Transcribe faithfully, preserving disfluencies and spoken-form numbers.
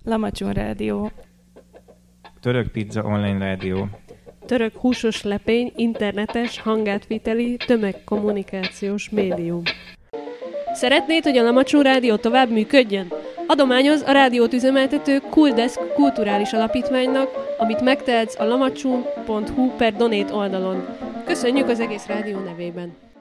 Lamacsun Rádió. Török Pizza Online Rádió. Török húsos lepény, internetes, hangátviteli, tömegkommunikációs médium. Szeretnéd, hogy a Lamacsun Rádió tovább működjön? Adományoz a rádiót üzemeltető Cooldesk kulturális alapítványnak, amit megtehetsz a lamacsun pont hu per donate oldalon. Köszönjük az egész rádió nevében!